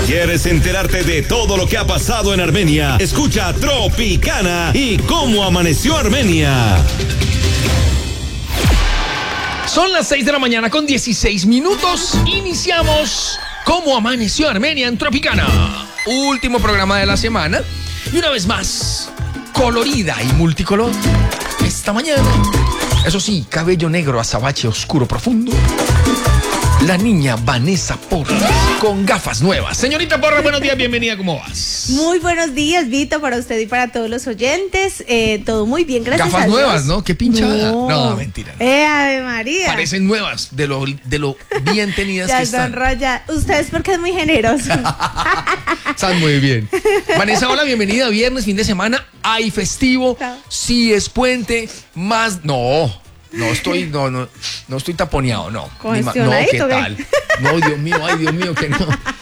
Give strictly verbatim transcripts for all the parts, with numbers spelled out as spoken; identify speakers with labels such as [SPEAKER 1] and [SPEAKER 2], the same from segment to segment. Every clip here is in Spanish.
[SPEAKER 1] ¿Quieres enterarte de todo lo que ha pasado en Armenia? Escucha Tropicana y cómo amaneció Armenia.
[SPEAKER 2] Son las seis de la mañana con dieciséis minutos. Iniciamos cómo amaneció Armenia en Tropicana. Último programa de la semana. Y una vez más, colorida y multicolor. Esta mañana, eso sí, cabello negro, azabache oscuro profundo. La niña Vanessa Porras, con gafas nuevas. Señorita Porras, buenos días, bienvenida, ¿cómo vas?
[SPEAKER 3] Muy buenos días, Vito, para usted y para todos los oyentes. Eh, todo muy bien, gracias
[SPEAKER 2] Gafas
[SPEAKER 3] a Dios.
[SPEAKER 2] nuevas, ¿no? Qué pinchada.
[SPEAKER 3] No,
[SPEAKER 2] no mentira.
[SPEAKER 3] Eh, Ave María.
[SPEAKER 2] Parecen nuevas, de lo, de lo bien tenidas
[SPEAKER 3] ya
[SPEAKER 2] que están.
[SPEAKER 3] Raya. Usted es porque es muy generoso.
[SPEAKER 2] Están muy bien. Vanessa, hola, bienvenida. Viernes, fin de semana. Hay festivo.
[SPEAKER 3] Chao.
[SPEAKER 2] Sí es puente. Más. No. No estoy, no, no, no estoy taponeado, no. Ni ma- no, ¿qué tal? No, Dios mío, ay, Dios mío, que no.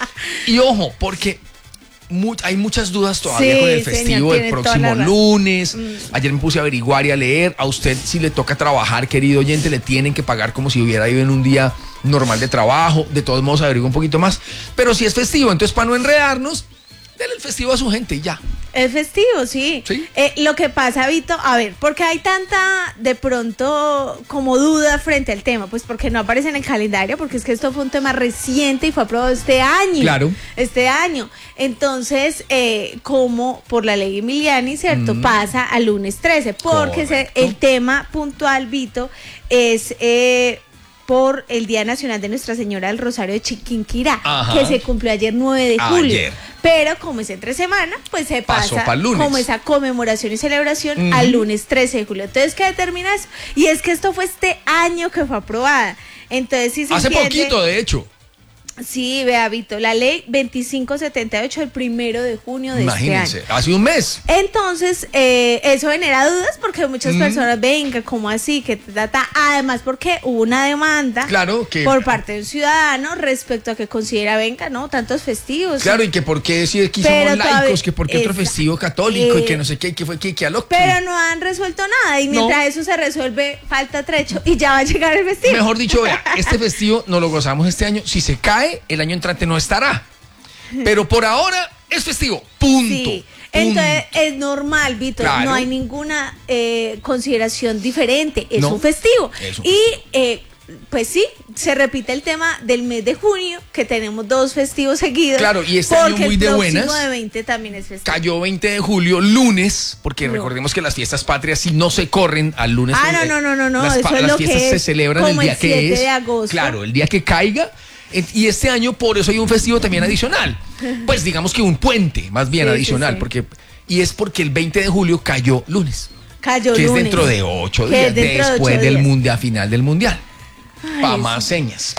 [SPEAKER 2] Y ojo, porque mu- hay muchas dudas todavía
[SPEAKER 3] Sí,
[SPEAKER 2] con el
[SPEAKER 3] señor,
[SPEAKER 2] festivo del
[SPEAKER 3] tiene toda
[SPEAKER 2] próximo
[SPEAKER 3] la razón.
[SPEAKER 2] lunes.
[SPEAKER 3] Mm.
[SPEAKER 2] Ayer me puse a averiguar y a leer. A usted, si le toca trabajar, querido oyente, le tienen que pagar como si hubiera ido en un día normal de trabajo. De todos modos, averigua un poquito más. Pero si es festivo, entonces para no enredarnos, denle el festivo a su gente y ya.
[SPEAKER 3] Es festivo, sí.
[SPEAKER 2] ¿Sí?
[SPEAKER 3] Eh, lo que pasa, Vito, a ver, porque hay tanta, de pronto, como duda frente al tema, pues porque no aparece en el calendario, porque es que esto fue un tema reciente y fue aprobado este año.
[SPEAKER 2] Claro.
[SPEAKER 3] Este año. Entonces, eh, como por la ley Emiliani, ¿cierto?
[SPEAKER 2] Mm.
[SPEAKER 3] Pasa al lunes trece, porque se-
[SPEAKER 2] Correcto.
[SPEAKER 3] el tema puntual, Vito, es... Eh, por el Día Nacional de Nuestra Señora del Rosario de Chiquinquirá,
[SPEAKER 2] Ajá.
[SPEAKER 3] que se cumplió ayer nueve de julio.
[SPEAKER 2] Ayer.
[SPEAKER 3] Pero como es entre semana, pues se
[SPEAKER 2] Pasó
[SPEAKER 3] pasa
[SPEAKER 2] pa'l lunes.
[SPEAKER 3] como esa conmemoración y celebración
[SPEAKER 2] Ujú.
[SPEAKER 3] al lunes trece de julio. Entonces, ¿qué determina eso? Y es que esto fue este año que fue aprobada. Entonces, sí se
[SPEAKER 2] Hace
[SPEAKER 3] entiende-
[SPEAKER 2] poquito, de hecho.
[SPEAKER 3] Sí, vea, Vito, la ley veinticinco setenta y ocho, el primero de junio de
[SPEAKER 2] Imagínense,
[SPEAKER 3] este año.
[SPEAKER 2] hace un mes.
[SPEAKER 3] Entonces, eh, eso genera dudas porque muchas
[SPEAKER 2] Mm.
[SPEAKER 3] personas, venga, ¿cómo así? Que trata, además porque hubo una demanda
[SPEAKER 2] Claro que.
[SPEAKER 3] por parte de un ciudadano respecto a que considera, venga, ¿no? Tantos festivos.
[SPEAKER 2] Claro, y que por qué si aquí
[SPEAKER 3] Pero
[SPEAKER 2] somos
[SPEAKER 3] todavía-
[SPEAKER 2] laicos, que por qué otro
[SPEAKER 3] esa-
[SPEAKER 2] festivo católico y
[SPEAKER 3] eh,
[SPEAKER 2] que no sé qué, y que fue que, que a lo
[SPEAKER 3] Pero no han resuelto nada y
[SPEAKER 2] No.
[SPEAKER 3] mientras eso se resuelve, falta trecho y ya va a llegar el festivo.
[SPEAKER 2] Mejor dicho, vea, este festivo no lo gozamos este año. Si se cae, el año entrante no estará. Pero por ahora es festivo. Punto.
[SPEAKER 3] Sí,
[SPEAKER 2] Punto.
[SPEAKER 3] entonces es normal, Víctor,
[SPEAKER 2] Claro.
[SPEAKER 3] no hay ninguna eh, consideración diferente, es
[SPEAKER 2] No,
[SPEAKER 3] un festivo.
[SPEAKER 2] es un
[SPEAKER 3] Y eh, pues sí, se repite el tema del mes de junio, que tenemos dos festivos seguidos.
[SPEAKER 2] Claro, y este año
[SPEAKER 3] porque
[SPEAKER 2] muy
[SPEAKER 3] el
[SPEAKER 2] de
[SPEAKER 3] próximo
[SPEAKER 2] buenas.
[SPEAKER 3] de veinte también es festivo.
[SPEAKER 2] Cayó veinte de julio, lunes, porque
[SPEAKER 3] No.
[SPEAKER 2] recordemos que las fiestas patrias sí no se corren al lunes.
[SPEAKER 3] Ah,
[SPEAKER 2] eh,
[SPEAKER 3] no, no, no, no, no,
[SPEAKER 2] Las,
[SPEAKER 3] eso
[SPEAKER 2] pa-
[SPEAKER 3] es
[SPEAKER 2] las
[SPEAKER 3] lo
[SPEAKER 2] fiestas
[SPEAKER 3] que
[SPEAKER 2] se
[SPEAKER 3] es
[SPEAKER 2] celebran el
[SPEAKER 3] como
[SPEAKER 2] día
[SPEAKER 3] el
[SPEAKER 2] que
[SPEAKER 3] siete
[SPEAKER 2] es.
[SPEAKER 3] de agosto.
[SPEAKER 2] Claro, el día que caiga. Eh, Y este año por eso hay un festivo también adicional. Pues digamos que un puente, más bien
[SPEAKER 3] Sí, sí,
[SPEAKER 2] adicional,
[SPEAKER 3] sí.
[SPEAKER 2] porque y es porque el veinte de julio cayó lunes,
[SPEAKER 3] Cayó
[SPEAKER 2] que
[SPEAKER 3] lunes.
[SPEAKER 2] es dentro de ocho
[SPEAKER 3] Que
[SPEAKER 2] días
[SPEAKER 3] es dentro de
[SPEAKER 2] después
[SPEAKER 3] ocho
[SPEAKER 2] del
[SPEAKER 3] días.
[SPEAKER 2] mundial final del mundial.
[SPEAKER 3] Ay,
[SPEAKER 2] Pa'
[SPEAKER 3] sí.
[SPEAKER 2] más señas.